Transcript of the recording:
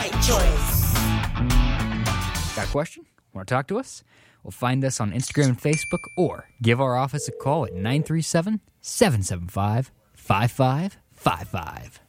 right choice. Got a question? Want to talk to us? Well, find us on Instagram and Facebook or give our office a call at 937-775-5555.